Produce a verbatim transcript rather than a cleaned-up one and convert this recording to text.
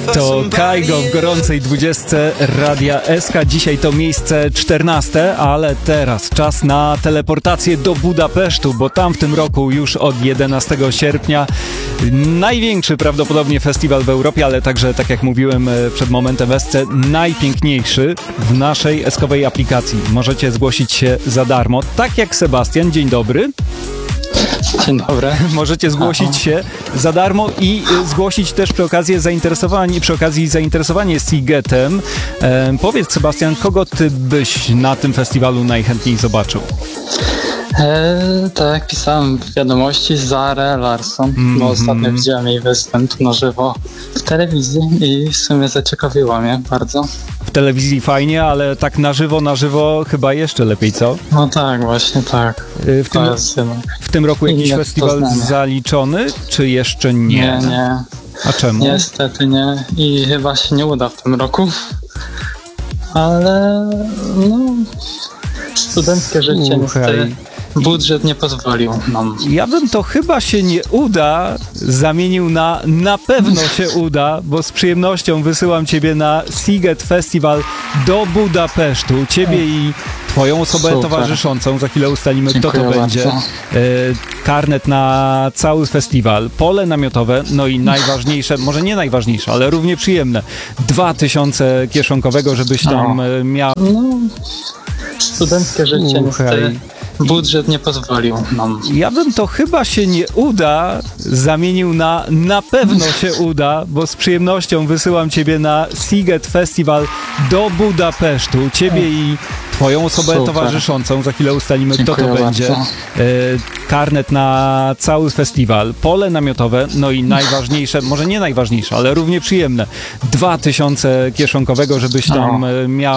To Kaigo w gorącej dwudziestce Radia S K. Dzisiaj to miejsce czternaste, ale teraz czas na teleportację do Budapesztu, bo tam w tym roku już od jedenastego sierpnia największy prawdopodobnie festiwal w Europie, ale także, tak jak mówiłem przed momentem w S C, najpiękniejszy w naszej eskowej aplikacji. Możecie zgłosić się za darmo, tak jak Sebastian. Dzień dobry. Dzień dobry. Możecie zgłosić Aha. się za darmo i zgłosić też przy okazji zainteresowanie, przy okazji zainteresowanie Sigetem. E, powiedz, Sebastian, kogo ty byś na tym festiwalu najchętniej zobaczył? E, tak jak pisałem w wiadomości, Zarę Larsson, mm-hmm. bo ostatnio widziałem jej występ na żywo w telewizji i w sumie zaciekawiła mnie bardzo. W telewizji fajnie, ale tak na żywo, na żywo chyba jeszcze lepiej, co? No tak, właśnie tak. W tym, w tym roku jakiś festiwal zaliczony, czy jeszcze nie? Nie, nie. A czemu? Niestety nie i chyba się nie uda w tym roku, ale no studenckie życie niestety. Budżet nie pozwolił nam. Ja bym to chyba się nie uda zamienił na na pewno się uda, bo z przyjemnością wysyłam ciebie na Siget Festival do Budapesztu. Ciebie i twoją osobę Super. towarzyszącą. Za chwilę ustalimy, Dziękuję kto to bardzo. będzie. E, karnet na cały festiwal, pole namiotowe, no i najważniejsze, może nie najważniejsze, ale równie przyjemne, dwa tysiące kieszonkowego, żebyś tam no. miał... No, studenckie życie niestety. Budżet nie pozwolił nam. Ja bym to chyba się nie uda zamienił na na pewno się uda, bo z przyjemnością wysyłam ciebie na Siget Festival do Budapesztu. Ciebie i twoją osobę Super. towarzyszącą. Za chwilę ustalimy, Dziękuję kto to bardzo. będzie. E, karnet na cały festiwal, pole namiotowe, no i najważniejsze, może nie najważniejsze, ale równie przyjemne, dwa tysiące kieszonkowego, żebyś tam no. miał